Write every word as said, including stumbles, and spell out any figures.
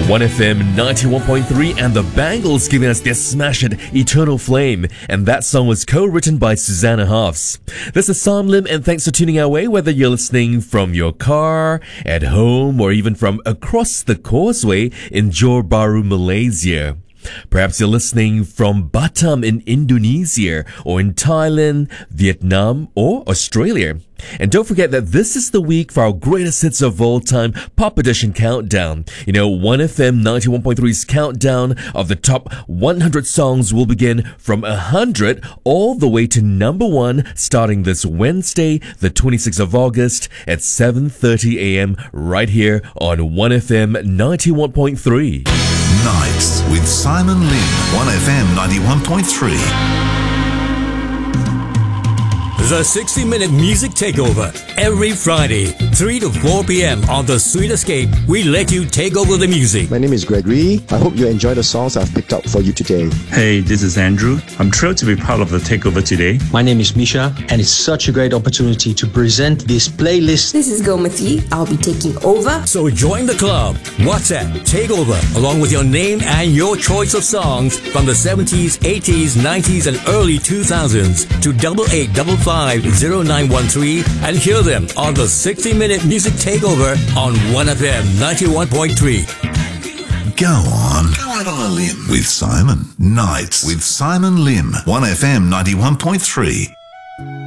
one F M ninety-one point three and the Bangles giving us their smash hit Eternal Flame, and that song was co-written by Susanna Hoffs. This is Sam Lim, and thanks for tuning our way, whether you're listening from your car, at home, or even from across the causeway in Johor Bahru, Malaysia. Perhaps you're listening from Batam in Indonesia, or in Thailand, Vietnam, or Australia. And don't forget that this is the week for our greatest hits of all time Pop Edition Countdown. You know, one F M ninety-one point three's countdown of the top one hundred songs will begin from one hundred all the way to number one, starting this Wednesday, the twenty-sixth of August at seven thirty a.m. right here on one F M ninety-one point three. Nights with Simon Lim, one F M ninety-one point three. The sixty minute Music Takeover. Every Friday, three to four p.m. on The Sweet Escape, we let you take over the music. My name is Gregory. I hope you enjoy the songs I've picked up for you today. Hey, this is Andrew. I'm thrilled to be part of the takeover today. My name is Misha, and it's such a great opportunity to present this playlist. This is Gomati. I'll be taking over. So join the club. WhatsApp Takeover, along with your name and your choice of songs from the seventies, eighties, nineties, and early two thousands to double eight double five zero nine one three and hear them on the sixty minute Music Takeover on one F M ninety-one point three. Go on. Go on on a limb with Simon. Nights with Simon Lim, one F M ninety-one point three.